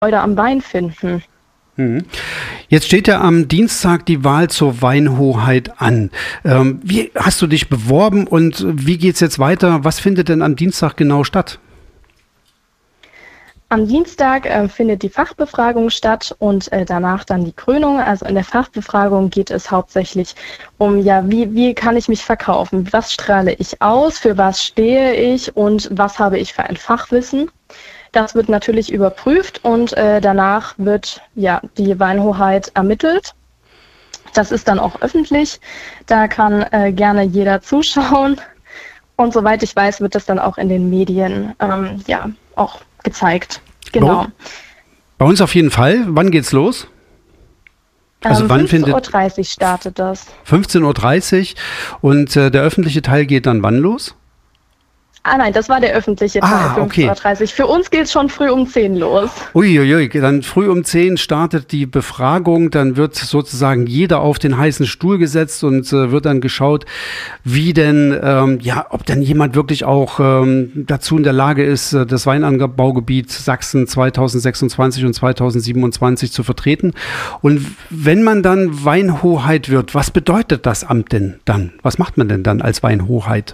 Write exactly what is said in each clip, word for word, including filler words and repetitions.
Freude am Wein finden. Mhm. Jetzt steht ja am Dienstag die Wahl zur Weinhoheit an. Ähm, wie hast du dich beworben und wie geht es jetzt weiter? Was findet denn am Dienstag genau statt? Am Dienstag äh, findet die Fachbefragung statt und äh, danach dann die Krönung. Also in der Fachbefragung geht es hauptsächlich um, ja, wie, wie kann ich mich verkaufen? Was strahle ich aus? Für was stehe ich? Und was habe ich für ein Fachwissen? Das wird natürlich überprüft und äh, danach wird ja die Weinhoheit ermittelt. Das ist dann auch öffentlich. Da kann äh, gerne jeder zuschauen. Und soweit ich weiß, wird das dann auch in den Medien ähm, ja auch gezeigt. Bei, Genau. bei uns auf jeden Fall. Wann geht's los? Also Ähm, wann fünfzehn Uhr findet dreißig startet das. fünfzehn Uhr dreißig und äh, der öffentliche Teil geht dann wann los? Ah nein, das war der öffentliche Teil, Ah, okay. fünfzehn Uhr dreißig. Für uns geht es schon früh um zehn los. Uiuiui, dann früh um zehn startet die Befragung, dann wird sozusagen jeder auf den heißen Stuhl gesetzt und äh, wird dann geschaut, wie denn, ähm, ja, ob denn jemand wirklich auch ähm, dazu in der Lage ist, äh, das Weinanbaugebiet Sachsen zweitausendsechsundzwanzig und zweitausendsiebenundzwanzig zu vertreten. Und wenn man dann Weinhoheit wird, was bedeutet das Amt denn dann? Was macht man denn dann als Weinhoheit?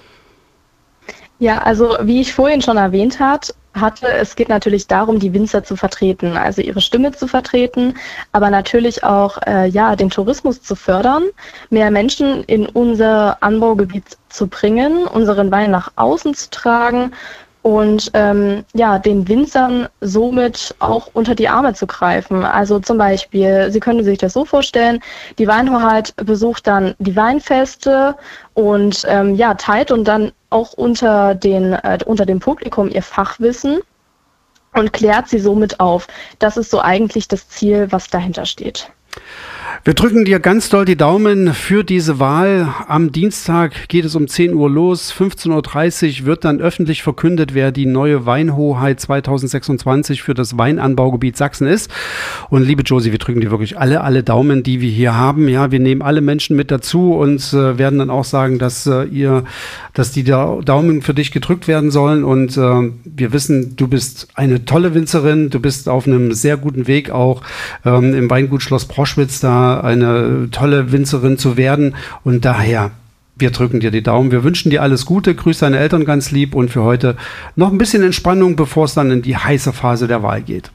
Ja, also wie ich vorhin schon erwähnt hat, hatte, es geht natürlich darum, die Winzer zu vertreten, also ihre Stimme zu vertreten, aber natürlich auch äh, ja, den Tourismus zu fördern, mehr Menschen in unser Anbaugebiet zu bringen, unseren Wein nach außen zu tragen und ähm, ja, den Winzern somit auch unter die Arme zu greifen. Also zum Beispiel, Sie können sich das so vorstellen, die Weinhoheit besucht dann die Weinfeste und ähm, ja, teilt und dann auch unter den, äh, unter dem Publikum ihr Fachwissen und klärt sie somit auf. Das ist so eigentlich das Ziel, was dahinter steht. Wir drücken dir ganz doll die Daumen für diese Wahl. Am Dienstag geht es um zehn Uhr los. fünfzehn Uhr dreißig wird dann öffentlich verkündet, wer die neue Weinhoheit zweitausendsechsundzwanzig für das Weinanbaugebiet Sachsen ist. Und liebe Josie, wir drücken dir wirklich alle, alle Daumen, die wir hier haben. Ja, wir nehmen alle Menschen mit dazu und äh, werden dann auch sagen, dass äh, ihr, dass die da Daumen für dich gedrückt werden sollen. Und äh, wir wissen, du bist eine tolle Winzerin. Du bist auf einem sehr guten Weg auch ähm, im Weingut Schloss Proschwitz da eine tolle Winzerin zu werden und daher, wir drücken dir die Daumen, wir wünschen dir alles Gute, grüß deine Eltern ganz lieb und für heute noch ein bisschen Entspannung, bevor es dann in die heiße Phase der Wahl geht.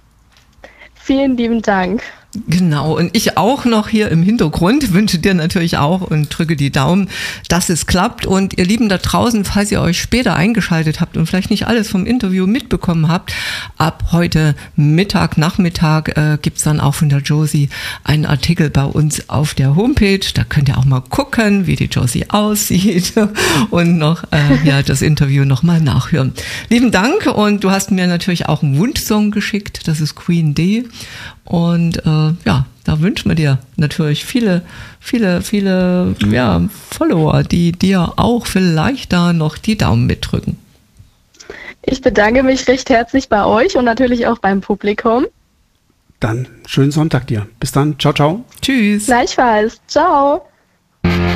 Vielen lieben Dank. Genau, und ich auch noch hier im Hintergrund wünsche dir natürlich auch und drücke die Daumen, dass es klappt. Und ihr Lieben da draußen, falls ihr euch später eingeschaltet habt und vielleicht nicht alles vom Interview mitbekommen habt, ab heute Mittag, Nachmittag äh, gibt's dann auch von der Josie einen Artikel bei uns auf der Homepage. Da könnt ihr auch mal gucken, wie die Josie aussieht und noch äh, ja, das Interview nochmal nachhören. Lieben Dank und du hast mir natürlich auch einen Wunschsong geschickt, das ist Queen D. Und äh, ja, da wünschen wir dir natürlich viele, viele, viele ja, Follower, die dir auch vielleicht da noch die Daumen mitdrücken. Ich bedanke mich recht herzlich bei euch und natürlich auch beim Publikum. Dann schönen Sonntag dir. Bis dann. Ciao, ciao. Tschüss. Gleichfalls. Ciao.